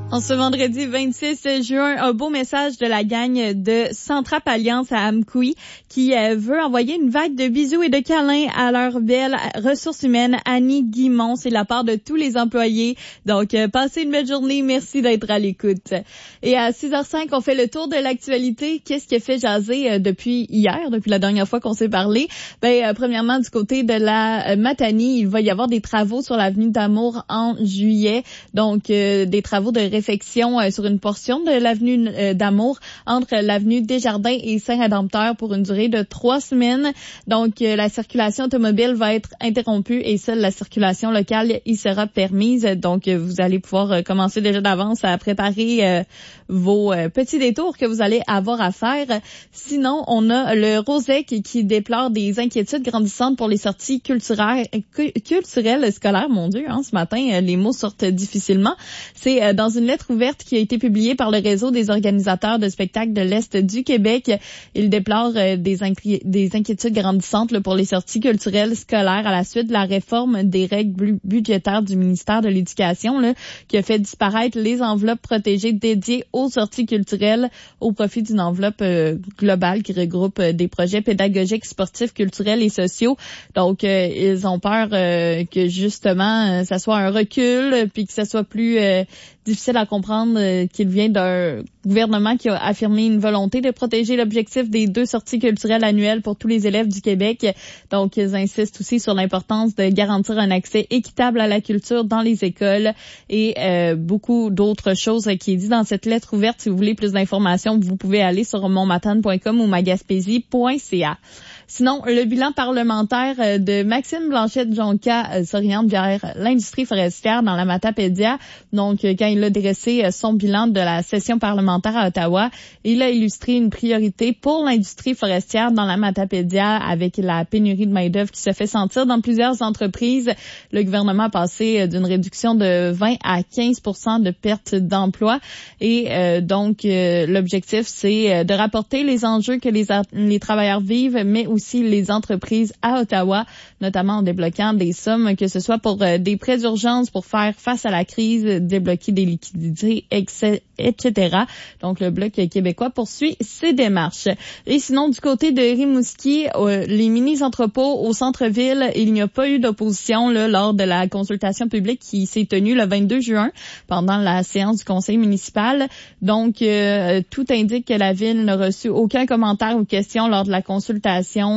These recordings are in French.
En ce vendredi 26 juin, un beau message de la gang de Centrap Alliance à Amkoui qui veut envoyer une vague de bisous et de câlins à leur belle ressource humaine, Annie Guimont. C'est la part de tous les employés. Donc, passez une belle journée. Merci d'être à l'écoute. Et à 6h05, on fait le tour de l'actualité. Qu'est-ce qui a fait jaser depuis hier, depuis la dernière fois qu'on s'est parlé? Premièrement, du côté de la Matanie, il va y avoir des travaux sur l'avenue d'Amour en juillet. Donc, des travaux de réfection sur une portion de l'avenue d'Amour entre l'avenue Desjardins et Saint-Rédempteur pour une durée de 3 semaines. Donc, la circulation automobile va être interrompue et seule la circulation locale y sera permise. Donc, vous allez pouvoir commencer déjà d'avance à préparer vos petits détours que vous allez avoir à faire. Sinon, on a le Rosec qui déplore des inquiétudes grandissantes pour les sorties culturelles scolaires. Mon Dieu, ce matin, les mots sortent difficilement. C'est dans une lettre ouverte qui a été publiée par le réseau des organisateurs de spectacles de l'Est du Québec. Il déplore des inquiétudes grandissantes pour les sorties culturelles scolaires à la suite de la réforme des règles budgétaires du ministère de l'Éducation qui a fait disparaître les enveloppes protégées dédiées aux sorties culturelles au profit d'une enveloppe globale qui regroupe des projets pédagogiques, sportifs, culturels et sociaux. Donc, ils ont peur que justement, ça soit un recul puis que ça soit plus difficile à comprendre qu'il vient d'un gouvernement qui a affirmé une volonté de protéger l'objectif des 2 sorties culturelles annuelles pour tous les élèves du Québec. Donc, ils insistent aussi sur l'importance de garantir un accès équitable à la culture dans les écoles et beaucoup d'autres choses qui est dit dans cette lettre ouverte. Si vous voulez plus d'informations, vous pouvez aller sur monmatane.com ou magaspésie.ca. Sinon, le bilan parlementaire de Maxime Blanchette-Jonca s'oriente vers l'industrie forestière dans la Matapédia. Donc, quand il a dressé son bilan de la session parlementaire à Ottawa, il a illustré une priorité pour l'industrie forestière dans la Matapédia avec la pénurie de main-d'œuvre qui se fait sentir dans plusieurs entreprises. Le gouvernement a passé d'une réduction de 20 à 15% de perte d'emploi et donc l'objectif, c'est de rapporter les enjeux que les travailleurs vivent, mais aussi les entreprises à Ottawa, notamment en débloquant des sommes, que ce soit pour des prêts d'urgence pour faire face à la crise, débloquer des liquidités, etc. Donc, le Bloc québécois poursuit ses démarches. Et sinon, du côté de Rimouski, les mini-entrepôts au centre-ville, il n'y a pas eu d'opposition lors de la consultation publique qui s'est tenue le 22 juin pendant la séance du conseil municipal. Donc, tout indique que la ville n'a reçu aucun commentaire ou question lors de la consultation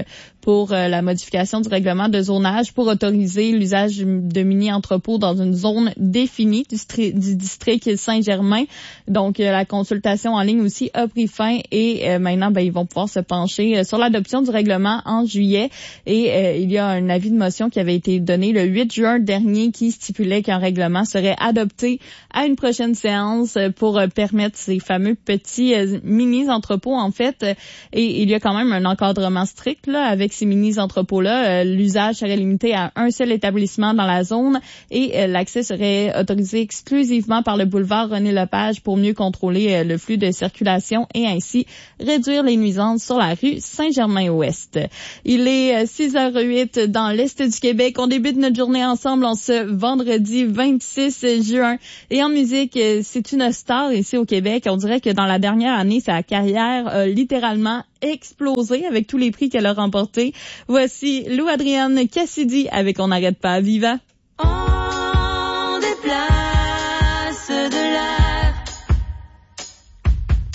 pour la modification du règlement de zonage pour autoriser l'usage de mini-entrepôts dans une zone définie du district Saint-Germain. Donc, la consultation en ligne aussi a pris fin et maintenant, ils vont pouvoir se pencher sur l'adoption du règlement en juillet. Et il y a un avis de motion qui avait été donné le 8 juin dernier qui stipulait qu'un règlement serait adopté à une prochaine séance pour permettre ces fameux petits mini-entrepôts, en fait. Et il y a quand même un encadrement strict avec ces mini-entrepôts-là. L'usage serait limité à un seul établissement dans la zone et l'accès serait autorisé exclusivement par le boulevard René-Lepage pour mieux contrôler le flux de circulation et ainsi réduire les nuisances sur la rue Saint-Germain-Ouest. Il est 6h08 dans l'Est du Québec. On débute notre journée ensemble en ce vendredi 26 juin. Et en musique, c'est une star ici au Québec. On dirait que dans la dernière année, sa carrière a littéralement explosé avec tous les prix qu'elle a remportés. Voici Lou Adrienne Cassidy avec On n'arrête pas. Viva!